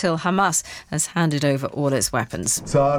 until Hamas has handed over all its weapons.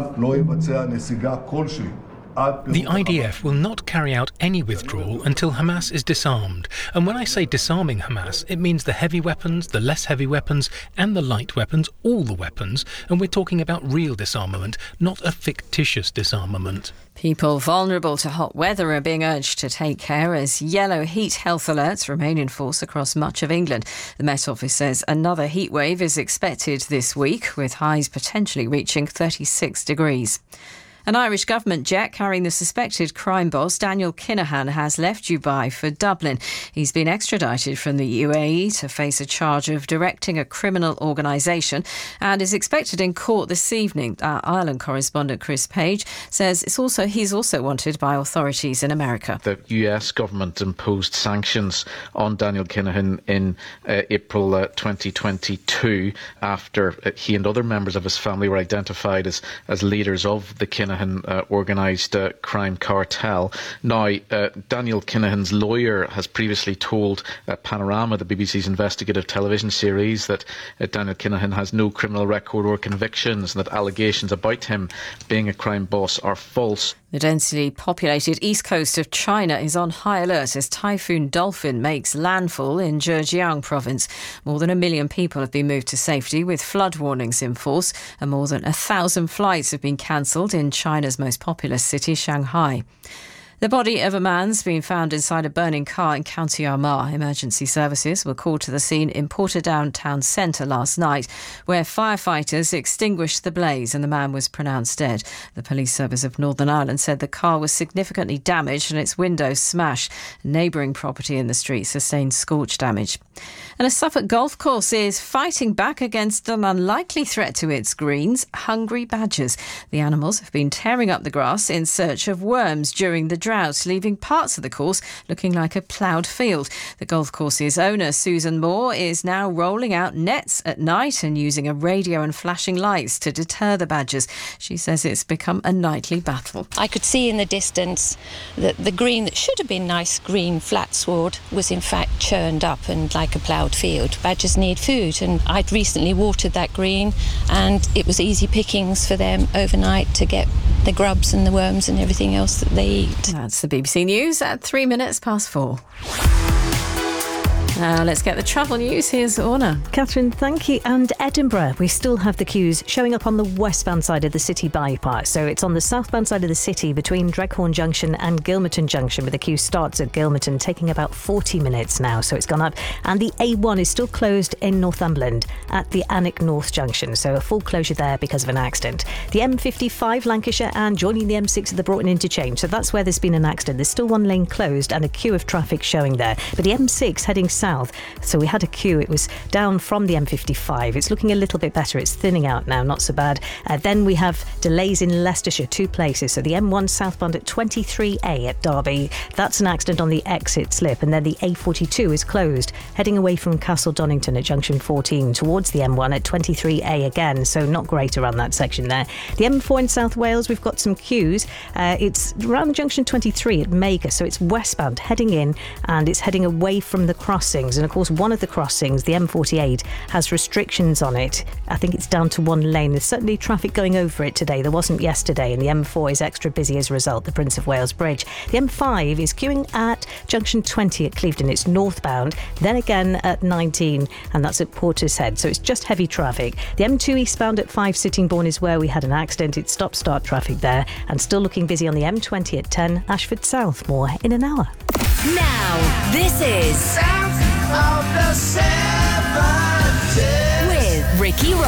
The IDF will not carry out any withdrawal until Hamas is disarmed. And when I say disarming Hamas, it means the heavy weapons, the less heavy weapons, and the light weapons, all the weapons. And we're talking about real disarmament, not a fictitious disarmament. People vulnerable to hot weather are being urged to take care as yellow heat health alerts remain in force across much of England. The Met Office says another heat wave is expected this week, with highs potentially reaching 36 degrees. An Irish government jet carrying the suspected crime boss Daniel Kinahan has left Dubai for Dublin. He's been extradited from the UAE to face a charge of directing a criminal organisation and is expected in court this evening. Our Ireland correspondent Chris Page says he's also wanted by authorities in America. The US government imposed sanctions on Daniel Kinahan in April 2022 after he and other members of his family were identified as leaders of the Kinahan organised crime cartel. Now, Daniel Kinahan's lawyer has previously told Panorama, the BBC's investigative television series, that Daniel Kinahan has no criminal record or convictions and that allegations about him being a crime boss are false. The densely populated east coast of China is on high alert as Typhoon Dolphin makes landfall in Zhejiang province. More than 1 million people have been moved to safety with flood warnings in force, and more than 1,000 flights have been cancelled in China's most populous city, Shanghai. The body of a man's been found inside a burning car in County Armagh. Emergency services were called to the scene in Portadown town centre last night, where firefighters extinguished the blaze and the man was pronounced dead. The police service of Northern Ireland said the car was significantly damaged and its windows smashed. Neighbouring property in the street sustained scorch damage. And a Suffolk golf course is fighting back against an unlikely threat to its greens, hungry badgers. The animals have been tearing up the grass in search of worms during the drought, leaving parts of the course looking like a ploughed field. The golf course's owner, Susan Moore, is now rolling out nets at night and using a radio and flashing lights to deter the badgers. She says it's become a nightly battle. I could see in the distance that the green that should have been nice green flat sward was in fact churned up and like a ploughed field. Badgers need food, and I'd recently watered that green and it was easy pickings for them overnight to get the grubs and the worms and everything else that they eat. That's the BBC News at 4:03. Now let's get the travel news. Here's Orna. Catherine, thank you. And Edinburgh, we still have the queues showing up on the westbound side of the city bypass. So it's on the southbound side of the city between Dreghorn Junction and Gilmerton Junction, where the queue starts at Gilmerton, taking about 40 minutes now. So it's gone up. And the A1 is still closed in Northumberland at the Alnwick North Junction. So a full closure there because of an accident. The M55 Lancashire and joining the M6 at the Broughton interchange. So that's where there's been an accident. There's still one lane closed and a queue of traffic showing there. But the M6 heading south. So we had a queue. It was down from the M55. It's looking a little bit better. It's thinning out now, not so bad. Then we have delays in Leicestershire, 2 places. So the M1 southbound at 23A at Derby. That's an accident on the exit slip. And then the A42 is closed, heading away from Castle Donington at junction 14 towards the M1 at 23A again. So not great around that section there. The M4 in South Wales, we've got some queues. It's around junction 23 at Maker. So it's westbound heading in and it's heading away from the crossings. And of course, one of the crossings, the M48, has restrictions on it. I think it's down to one lane. There's certainly traffic going over it today. There wasn't yesterday. And the M4 is extra busy as a result, the Prince of Wales Bridge. The M5 is queuing at junction 20 at Clevedon. It's northbound. Then again at 19, and that's at Portishead. So it's just heavy traffic. The M2 eastbound at 5 Sittingbourne is where we had an accident. It's stop-start traffic there. And still looking busy on the M20 at 10 Ashford South. More in an hour. Now, this is South of the 70s with Ricky Ross.